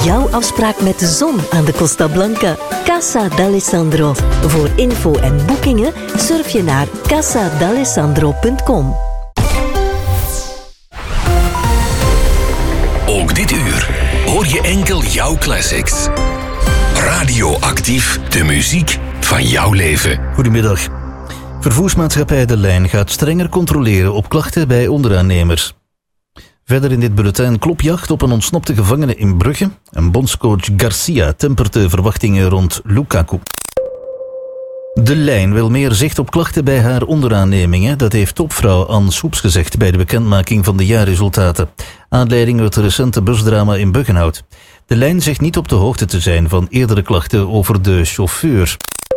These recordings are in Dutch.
jouw afspraak met de zon aan de Costa Blanca. Casa d'Alessandro. Voor info en boekingen surf je naar casadalessandro.com. Ook dit uur hoor je enkel jouw classics. Radioactief, de muziek van jouw leven. Goedemiddag. Vervoersmaatschappij De Lijn gaat strenger controleren op klachten bij onderaannemers. Verder in dit bulletin klopjacht op een ontsnapte gevangene in Brugge. En bondscoach Garcia tempert de verwachtingen rond Lukaku. De Lijn wil meer zicht op klachten bij haar onderaannemingen. Dat heeft topvrouw Anne Soeps gezegd bij de bekendmaking van de jaarresultaten. Aanleiding het recente busdrama in Buggenhout. De Lijn zegt niet op de hoogte te zijn van eerdere klachten over de chauffeur.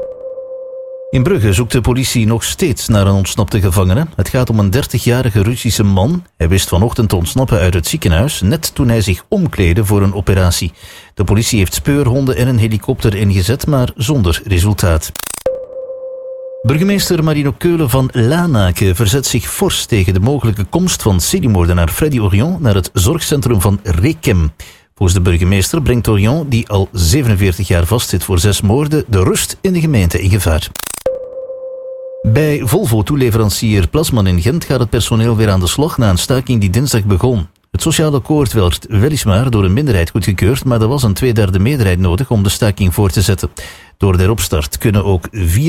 In Brugge zoekt de politie nog steeds naar een ontsnapte gevangene. Het gaat om een 30-jarige Russische man. Hij wist vanochtend te ontsnappen uit het ziekenhuis, net toen hij zich omkleedde voor een operatie. De politie heeft speurhonden en een helikopter ingezet, maar zonder resultaat. Burgemeester Marino Keulen van Lanaken verzet zich fors tegen de mogelijke komst van seriemoordenaar Freddy Orion naar het zorgcentrum van Rekem. Volgens de burgemeester brengt Orion, die al 47 jaar vastzit voor 6 moorden, de rust in de gemeente in gevaar. Bij Volvo-toeleverancier Plasman in Gent gaat het personeel weer aan de slag na een staking die dinsdag begon. Het sociaal akkoord werd weliswaar door een minderheid goedgekeurd, maar er was een 2/3 meerderheid nodig om de staking voor te zetten. Door de heropstart kunnen ook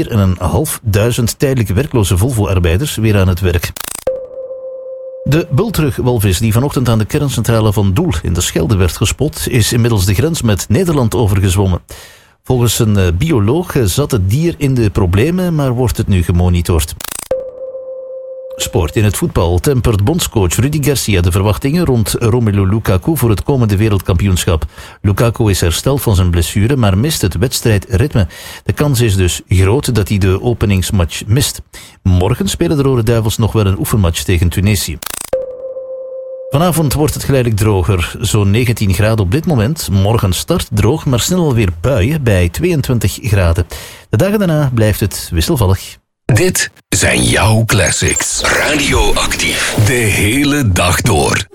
4.500 tijdelijke werkloze Volvo-arbeiders weer aan het werk. De bultrug-walvis die vanochtend aan de kerncentrale van Doel in de Schelde werd gespot, is inmiddels de grens met Nederland overgezwommen. Volgens een bioloog zat het dier in de problemen, maar wordt het nu gemonitord. Sport. In het voetbal tempert bondscoach Rudi Garcia de verwachtingen rond Romelu Lukaku voor het komende wereldkampioenschap. Lukaku is hersteld van zijn blessure, maar mist het wedstrijdritme. De kans is dus groot dat hij de openingsmatch mist. Morgen spelen de Rode Duivels nog wel een oefenmatch tegen Tunesië. Vanavond wordt het geleidelijk droger, zo'n 19 graden op dit moment. Morgen start droog, maar snel alweer buien bij 22 graden. De dagen daarna blijft het wisselvallig. Dit zijn jouw classics. Radioactief. De hele dag door.